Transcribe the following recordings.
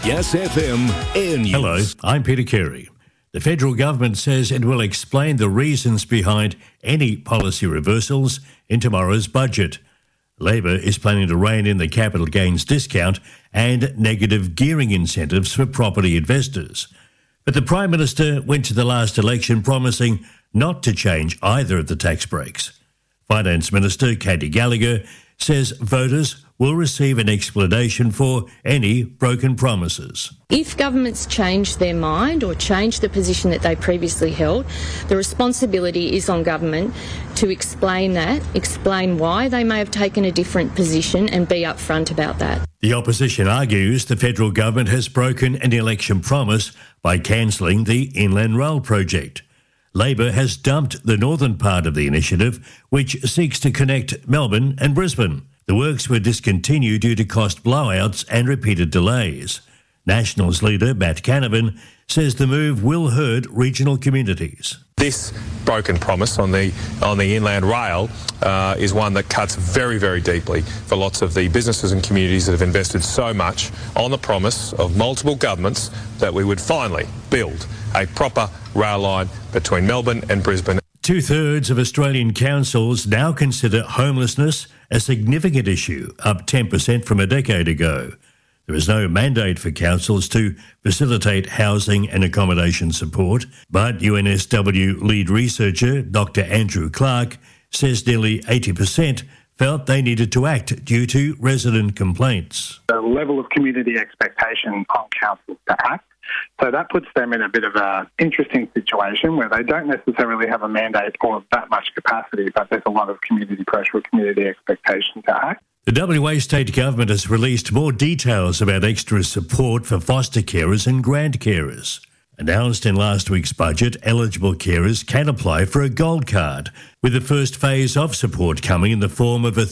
Yes FM Air News. Hello, I'm Peter Carey. The federal government says it will explain the reasons behind any policy reversals in tomorrow's budget. Labor is planning to rein in the capital gains discount and negative gearing incentives for property investors. But the Prime Minister went to the last election promising not to change either of the tax breaks. Finance Minister Katie Gallagher says voters will receive an explanation for any broken promises. If governments change their mind or change the position that they previously held, the responsibility is on government to explain that, explain why they may have taken a different position and be upfront about that. The opposition argues the federal government has broken an election promise by cancelling the Inland Rail project. Labor has dumped the northern part of the initiative, which seeks to connect Melbourne and Brisbane. The works were discontinued due to cost blowouts and repeated delays. Nationals leader Matt Canavan says the move will hurt regional communities. This broken promise on the Inland Rail is one that cuts very, very deeply for lots of the businesses and communities that have invested so much on the promise of multiple governments that we would finally build a proper rail line between Melbourne and Brisbane. 2/3 of Australian councils now consider homelessness a significant issue, up 10% from a decade ago. There is no mandate for councils to facilitate housing and accommodation support, but UNSW lead researcher Dr. Andrew Clark says nearly 80% felt they needed to act due to resident complaints. The level of community expectation on councils to act. So that puts them in a bit of an interesting situation where they don't necessarily have a mandate or that much capacity, but there's a lot of community pressure or community expectation to act. The WA state government has released more details about extra support for foster carers and grand carers. Announced in last week's budget, eligible carers can apply for a gold card, with the first phase of support coming in the form of a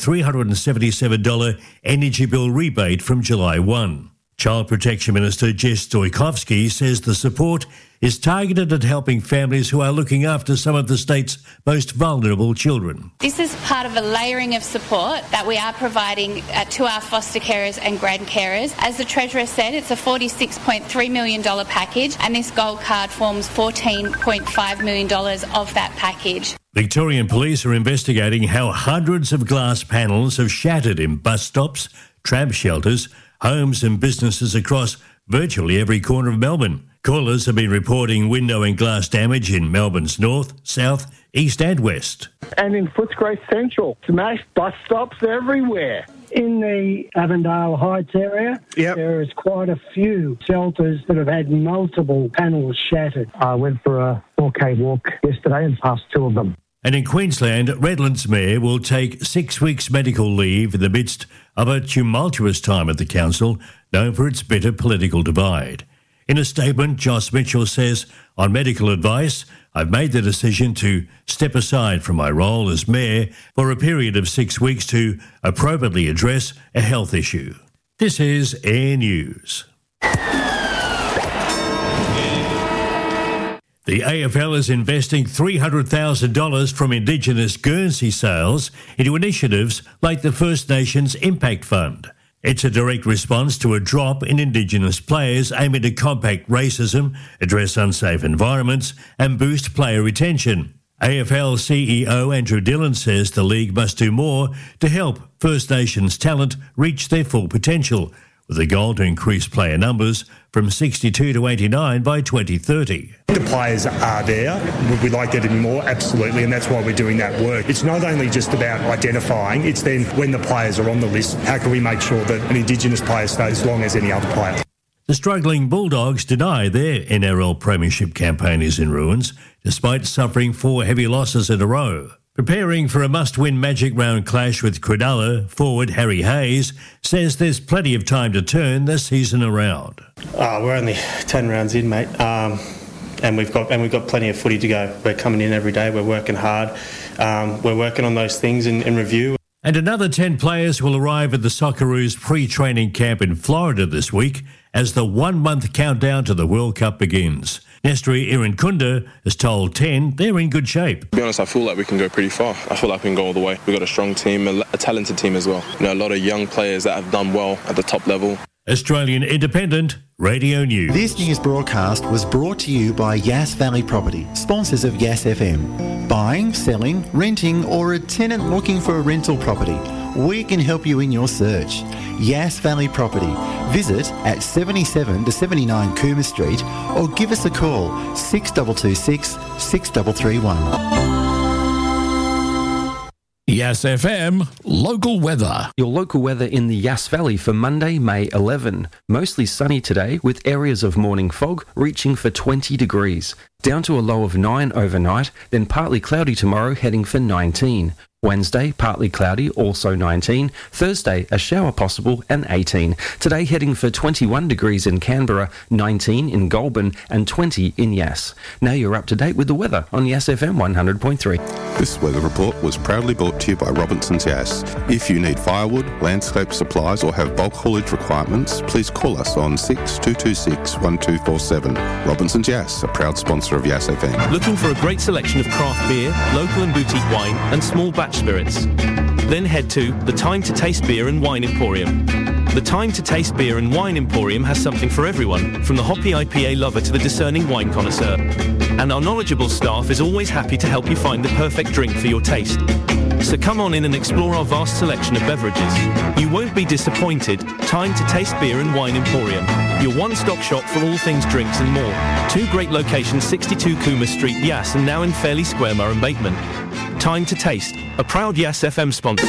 $377 energy bill rebate from July 1. Child Protection Minister Jess Stoikovsky says the support is targeted at helping families who are looking after some of the state's most vulnerable children. This is part of a layering of support that we are providing to our foster carers and grand carers. As the Treasurer said, it's a $46.3 million package, and this gold card forms $14.5 million of that package. Victorian police are investigating how hundreds of glass panels have shattered in bus stops, tram shelters, homes and businesses across virtually every corner of Melbourne. Callers have been reporting window and glass damage in Melbourne's north, south, east and west. And in Footscray Central, smashed bus stops everywhere. In the Avondale Heights area, There is quite a few shelters that have had multiple panels shattered. I went for a 4K walk yesterday and passed two of them. And in Queensland, Redlands Mayor will take 6 weeks medical leave in the midst of a tumultuous time at the council, known for its bitter political divide. In a statement, Joss Mitchell says, on medical advice, I've made the decision to step aside from my role as mayor for a period of 6 weeks to appropriately address a health issue. This is Air News. The AFL is investing $300,000 from Indigenous Guernsey sales into initiatives like the First Nations Impact Fund. It's a direct response to a drop in Indigenous players aiming to combat racism, address unsafe environments and boost player retention. AFL CEO Andrew Dillon says the league must do more to help First Nations talent reach their full potential, with a goal to increase player numbers from 62 to 89 by 2030. The players are there. Would we like there to be more? Absolutely, and that's why we're doing that work. It's not only just about identifying, it's then when the players are on the list, how can we make sure that an Indigenous player stays as long as any other player? The struggling Bulldogs deny their NRL Premiership campaign is in ruins, despite suffering 4 heavy losses in a row. Preparing for a must-win Magic Round clash with Cronulla, forward Harry Hayes says there's plenty of time to turn the season around. We're only 10 rounds in, mate, and we've got plenty of footy to go. We're coming in every day. We're working hard. We're working on those things in review. And another 10 players will arrive at the Socceroos pre-training camp in Florida this week as the 1-month countdown to the World Cup begins. Nestri Irankunda has told 10 they're in good shape. To be honest, I feel like we can go pretty far. I feel like we can go all the way. We've got a strong team, a talented team as well. A lot of young players that have done well at the top level. Australian Independent Radio News. This news broadcast was brought to you by Yass Valley Property, sponsors of Yass FM. Buying, selling, renting, or a tenant looking for a rental property, we can help you in your search. Yass Valley Property. Visit at 77 to 79 Cooma Street or give us a call 6226 6331. Yass FM local weather. Your local weather in the Yass Valley for Monday, May 11. Mostly sunny today with areas of morning fog reaching for 20 degrees. Down to a low of 9 overnight, then partly cloudy tomorrow heading for 19. Wednesday, partly cloudy, also 19. Thursday, a shower possible and 18. Today heading for 21 degrees in Canberra, 19 in Goulburn and 20 in Yass. Now you're up to date with the weather on Yass FM 100.3. This weather report was proudly brought to you by Robinson's Yass. If you need firewood, landscape supplies or have bulk haulage requirements, please call us on 6226 1247. Robinson's Yass, a proud sponsor of Yass FM. Looking for a great selection of craft beer, local and boutique wine and small batch spirits? Then head to the Time to Taste Beer and Wine Emporium. The Time to Taste Beer and Wine Emporium has something for everyone, from the hoppy IPA lover to the discerning wine connoisseur. And our knowledgeable staff is always happy to help you find the perfect drink for your taste. So come on in and explore our vast selection of beverages. You won't be disappointed. Time to Taste Beer and Wine Emporium, your one-stop shop for all things drinks and more. Two great locations, 62 Cooma Street, Yass, and now in Fairley Square, Murray Bateman. Time to Taste, a proud Yass FM sponsor.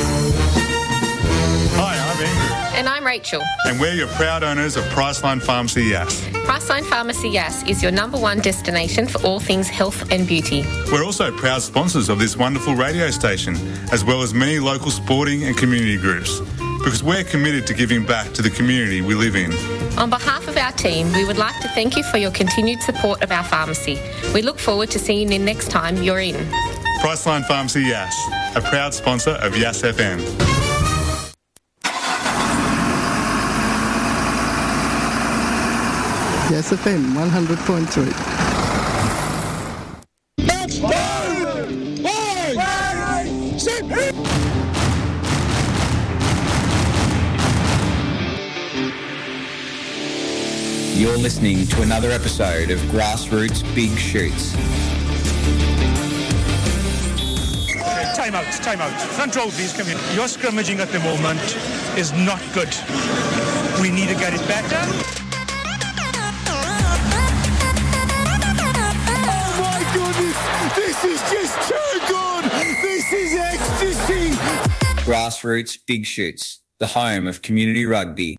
Hi, I'm Andrew. And I'm Rachel. And we're your proud owners of Priceline Pharmacy Yass. Priceline Pharmacy Yass is your #1 destination for all things health and beauty. We're also proud sponsors of this wonderful radio station, as well as many local sporting and community groups, because we're committed to giving back to the community we live in. On behalf of our team, we would like to thank you for your continued support of our pharmacy. We look forward to seeing you next time you're in. Priceline Pharmacy Yass, a proud sponsor of Yass FM. Yass FM 100.3. You're listening to another episode of Grassroots Big Shoots. Time out. Front row, please, come here. Your scrimmaging at the moment is not good. We need to get it better. Oh my goodness, this is just too good. This is ecstasy. Grassroots Big Shoots, the home of community rugby.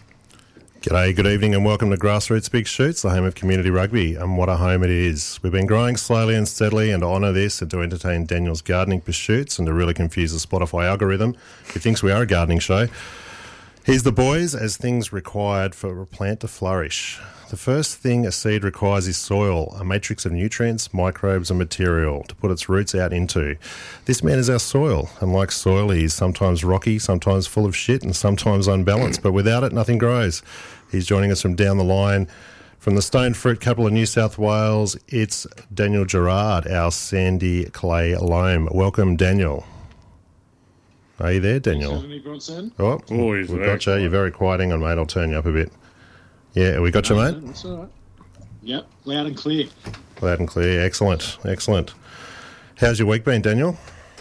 G'day, good evening and welcome to Grassroots Big Shoots, the home of community rugby, and what a home it is. We've been growing slowly and steadily, and to honour this and to entertain Daniel's gardening pursuits and to really confuse the Spotify algorithm, who thinks we are a gardening show. Here's the boys as things required for a plant to flourish. The first thing a seed requires is soil, a matrix of nutrients, microbes and material to put its roots out into. This man is our soil, and like soil, he is sometimes rocky, sometimes full of shit and sometimes unbalanced, but without it, nothing grows. He's joining us from down the line, from the Stone Fruit capital of New South Wales. It's Daniel Gerard, our sandy clay loam. Welcome, Daniel. Are you there, Daniel? Oh, we've got you. You're very quiet. Hang on, mate. I'll turn you up a bit. Yeah, we got you, mate? That's all right. Yep, loud and clear. Loud and clear. Excellent. How's your week been, Daniel?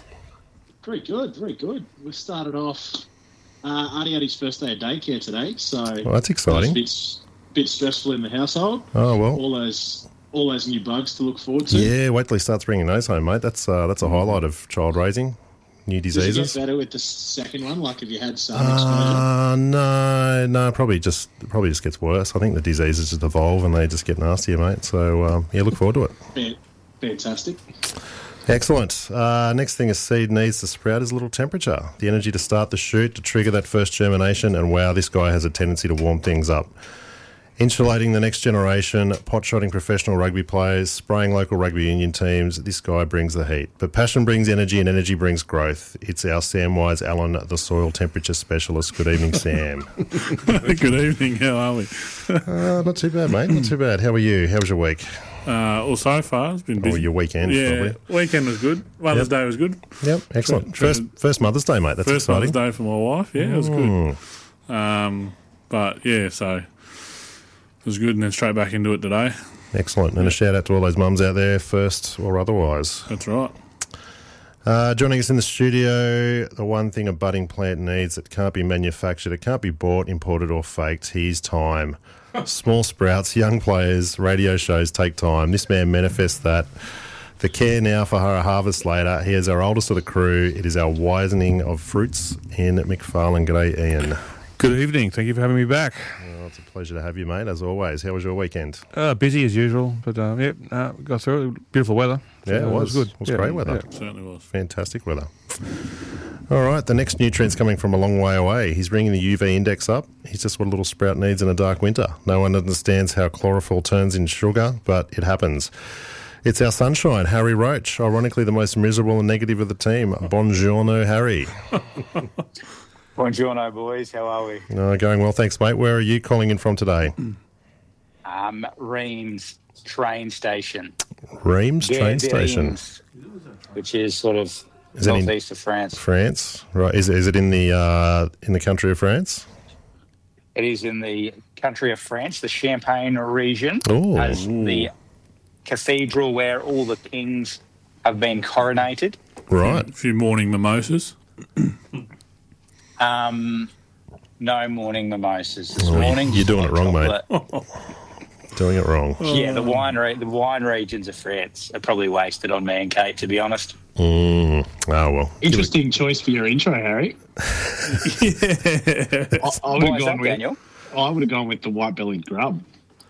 Very good. We started off... Artie had his first day of daycare today, so... Well, that's exciting. It's a bit stressful in the household. Oh, well. All those new bugs to look forward to. Yeah, wait till he starts bringing those home, mate. That's a highlight of child raising. New diseases. Did you get better with the second one? Like, have you had some exposure? No, probably just gets worse. I think the diseases just evolve and they just get nastier, mate. So, look forward to it. Fantastic. Excellent. Next thing a seed needs to sprout is a little temperature. The energy to start the shoot, to trigger that first germination, and wow, this guy has a tendency to warm things up. Insulating the next generation, pot-shotting professional rugby players, spraying local rugby union teams, this guy brings the heat. But passion brings energy and energy brings growth. It's our Samwise Allen, the soil temperature specialist. Good evening, Sam. Good evening. How are we? Not too bad, mate. Not too bad. How are you? How was your week? Well, so far it's been busy. Your weekend, probably. Weekend was good. Mother's Day was good. Yep, excellent. First Mother's Day, mate. That's first exciting. Mother's Day for my wife. Yeah, it was good. But, yeah, so it was good, and then straight back into it today. Excellent. And a shout out to all those mums out there, first or otherwise. That's right. Joining us in the studio, the one thing a budding plant needs that can't be manufactured, it can't be bought, imported or faked. Here's time. Small sprouts, young players, radio shows take time. This man manifests that. The care now for her harvest later. He is our oldest of the crew. It is our wisening of fruits in McFarlane. G'day, Ian. Good evening. Thank you for having me back. Well, it's a pleasure to have you, mate, as always. How was your weekend? Busy as usual, but got through it. Beautiful weather. Yeah, it was good. It was great weather. It certainly was. Fantastic weather. All right, the next nutrient's coming from a long way away. He's bringing the UV index up. He's just what a little sprout needs in a dark winter. No one understands how chlorophyll turns into sugar, but it happens. It's our sunshine, Harry Roach, ironically the most miserable and negative of the team. Buongiorno, Harry. Buongiorno, boys. How are we? Going well, thanks, mate. Where are you calling in from today? Reims train station. Reims train station? Which is sort of northeast of France. France, right. Is it in the country of France? It is in the country of France, the Champagne region. As the cathedral where all the kings have been coronated. Right. A few morning mimosas. No morning mimosas this morning. You're doing it wrong, mate. Doing it wrong. Yeah, the wine regions of France are probably wasted on me and Kate, to be honest. Oh, well. Interesting choice for your intro, Harry. I would have gone with the white-bellied grub.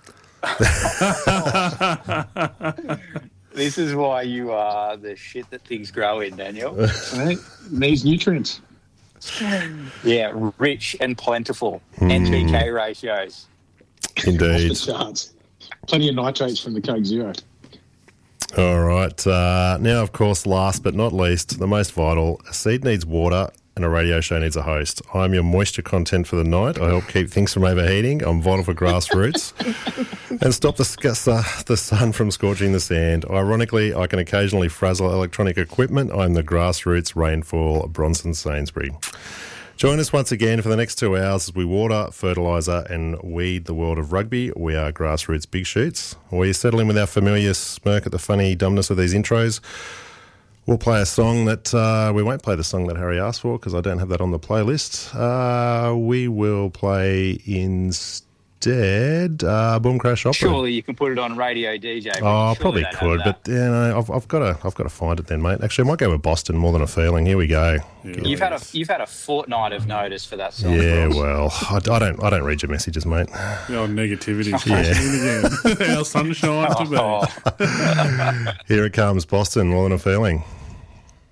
This is why you are the shit that things grow in, Daniel. These nutrients. Yeah, rich and plentiful. NPK ratios. Indeed. Off the charts. Plenty of nitrates from the Coke Zero. All right. Now, of course, last but not least, the most vital, a seed needs water and a radio show needs a host. I'm your moisture content for the night. I help keep things from overheating. I'm vital for grassroots and stop the sun from scorching the sand. Ironically, I can occasionally frazzle electronic equipment. I'm the grassroots rainfall Bronson Sainsbury. Join us once again for the next 2 hours as we water, fertiliser and weed the world of rugby. We are Grassroots Big Shoots. We settle in with our familiar smirk at the funny dumbness of these intros. We'll play a song that... we won't play the song that Harry asked for because I don't have that on the playlist. We will play instead Boom Crash Opera. Surely you can put it on Radio DJ. Oh, I probably could, but I've got to find it then, mate. Actually, I might go with Boston more than a feeling. Here we go. You've had a fortnight of notice for that song. Yeah, well, I don't read your messages, mate. The old negativity. Yeah. Our sunshine to be. Here it comes, Boston, more than a feeling.